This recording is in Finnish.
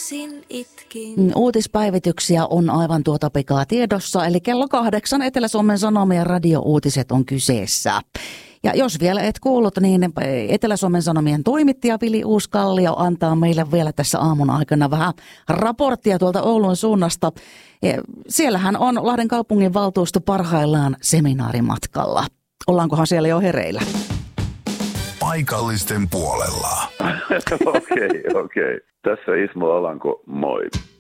yksin itkin. Uutispäivityksiä on aivan tuota pikaa tiedossa, eli kello 8 Etelä-Suomen Sanomien radio-uutiset on kyseessä. Ja jos vielä et kuullut, niin Etelä-Suomen Sanomien toimittaja Vili Uuskallio antaa meille vielä tässä aamun aikana vähän raporttia tuolta Oulun suunnasta. Siellähän on Lahden kaupungin valtuusto parhaillaan seminaarimatkalla. Ollaankohan siellä jo hereillä? Paikallisten puolella. Okei. Tässä Ismo Alanko, moi.